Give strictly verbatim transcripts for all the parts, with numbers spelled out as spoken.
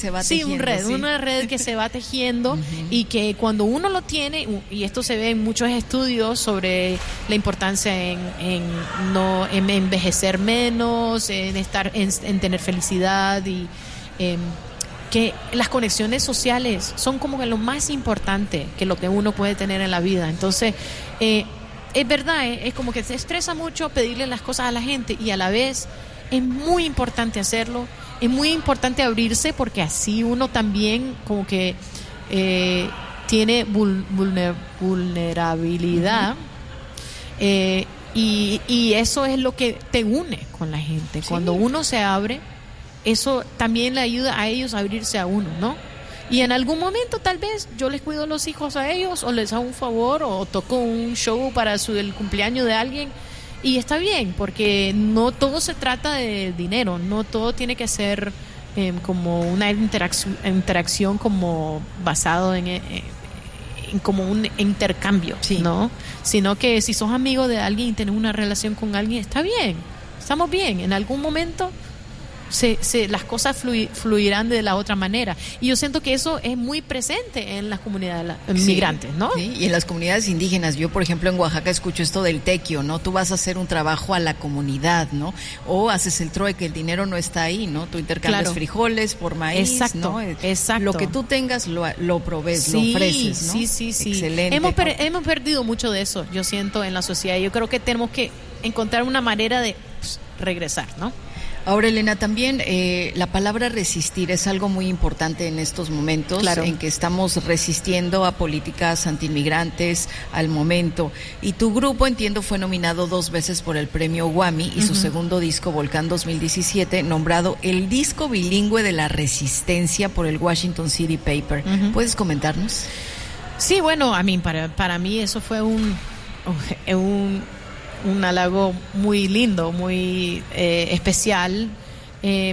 se va sí, tejiendo. Un red, ¿sí? una red que se va tejiendo uh-huh. y que cuando uno lo tiene, y esto se ve en muchos estudios sobre la importancia en, en no en envejecer menos, en estar en, en tener felicidad y eh, que las conexiones sociales son como que lo más importante que lo que uno puede tener en la vida. Entonces, eh, es verdad, eh, es como que se estresa mucho pedirle las cosas a la gente y a la vez es muy importante hacerlo, es muy importante abrirse porque así uno también como que eh, tiene vulner, vulnerabilidad uh-huh. eh, y, y eso es lo que te une con la gente. Sí. Cuando uno se abre, eso también le ayuda a ellos a abrirse a uno, ¿no? Y en algún momento tal vez yo les cuido los hijos a ellos o les hago un favor o toco un show para su, el cumpleaños de alguien y está bien porque no todo se trata de dinero, no todo tiene que ser eh, como una interacción, interacción como basado en, eh, en como un intercambio, sí. ¿no? Sino que si sos amigo de alguien y tenés una relación con alguien, está bien, estamos bien, en algún momento Se, se, las cosas fluir, fluirán de la otra manera y yo siento que eso es muy presente en las comunidades sí, migrantes, ¿no? Sí, y en las comunidades indígenas. Yo, por ejemplo, en Oaxaca escucho esto del tequio, ¿no? Tú vas a hacer un trabajo a la comunidad, ¿no? O haces el trueque, el dinero no está ahí, ¿no? Tú intercambias claro. frijoles por maíz, exacto, ¿no? Exacto. Lo que tú tengas lo, lo provees, sí, lo ofreces, ¿no? Sí, sí, sí. Excelente. Hemos, per- hemos perdido mucho de eso, yo siento, en la sociedad. Yo creo que tenemos que encontrar una manera de pues, regresar, ¿no? Ahora, Elena, también eh, la palabra resistir es algo muy importante en estos momentos claro. en que estamos resistiendo a políticas antimigrantes al momento. Y tu grupo, entiendo, fue nominado dos veces por el premio Grammy y uh-huh. su segundo disco, Volcán dos mil diecisiete, nombrado el disco bilingüe de la resistencia por el Washington City Paper. Uh-huh. ¿Puedes comentarnos? Sí, bueno, a mí, para, para mí eso fue un... un un halago muy lindo, muy eh, especial. Eh,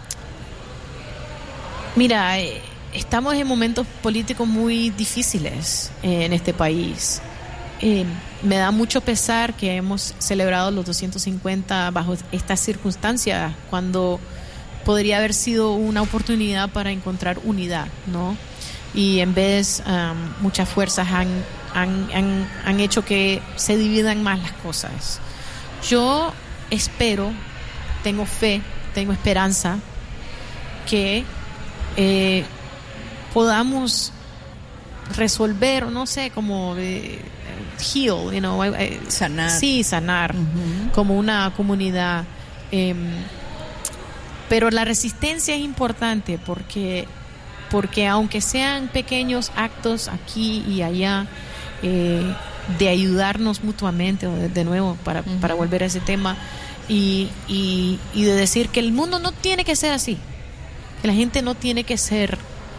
mira, eh, estamos en momentos políticos muy difíciles eh, en este país. Eh, me da mucho pesar que hemos celebrado los doscientos cincuenta bajo estas circunstancias, cuando podría haber sido una oportunidad para encontrar unidad, ¿no? Y en vez, um, muchas fuerzas han Han, han, han hecho que se dividan más las cosas. Yo espero, tengo fe, tengo esperanza que eh, podamos resolver, no sé, como eh, heal, you know, eh, sanar. Sí, sanar, uh-huh. como una comunidad. Eh, pero la resistencia es importante porque, porque aunque sean pequeños actos aquí y allá, Eh, de ayudarnos mutuamente, de, de nuevo, para, uh-huh. para volver a ese tema, y, y, y de decir que el mundo no tiene que ser así, que la gente no tiene que ser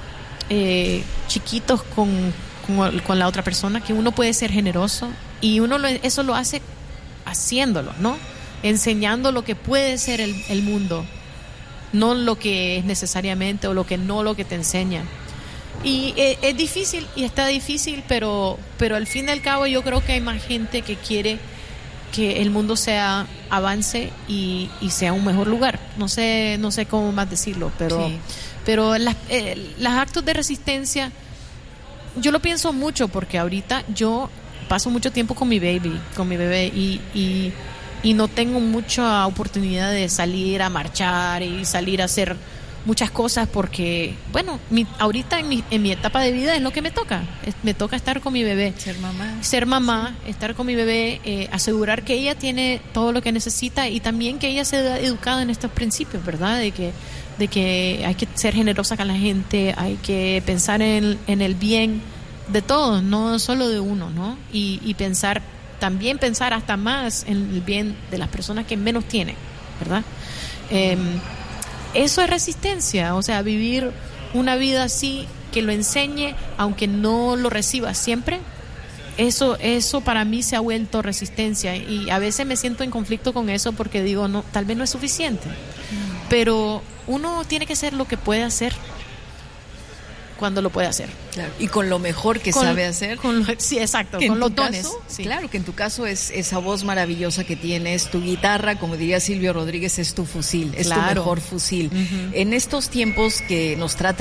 eh, chiquitos con, con, con la otra persona, que uno puede ser generoso, y uno lo, eso lo hace haciéndolo, ¿no? Enseñando lo que puede ser el, el mundo, no lo que es necesariamente, o lo que no lo que te enseña. Y eh, es difícil y está difícil, pero pero al fin y al cabo yo creo que hay más gente que quiere que el mundo sea avance y, y sea un mejor lugar. No sé no sé cómo más decirlo, pero sí. pero las eh, los actos de resistencia yo lo pienso mucho porque ahorita yo paso mucho tiempo con mi baby, con mi bebé y y y no tengo mucha oportunidad de salir a marchar y salir a hacer muchas cosas porque, bueno, mi, ahorita en mi, en mi etapa de vida es lo que me toca. Es, me toca estar con mi bebé. Ser mamá. Ser mamá, sí. Estar con mi bebé, eh, asegurar que ella tiene todo lo que necesita y también que ella sea educada en estos principios, ¿verdad? De que, de que hay que ser generosa con la gente, hay que pensar en, en el bien de todos, no solo de uno, ¿no? Y, y pensar, también pensar hasta más en el bien de las personas que menos tienen, ¿verdad? Eh, Eso es resistencia, o sea, vivir una vida así, que lo enseñe, aunque no lo reciba siempre, eso eso para mí se ha vuelto resistencia y a veces me siento en conflicto con eso porque digo, no, tal vez no es suficiente, pero uno tiene que hacer lo que puede hacer cuando lo puede hacer. Claro. Y con lo mejor que con, sabe hacer. Con lo, sí, exacto, con los dones. Caso, sí. Claro, que en tu caso es esa voz maravillosa que tienes, tu guitarra, como diría Silvio Rodríguez, es tu fusil, es claro. tu mejor fusil. Uh-huh. En estos tiempos que nos tratan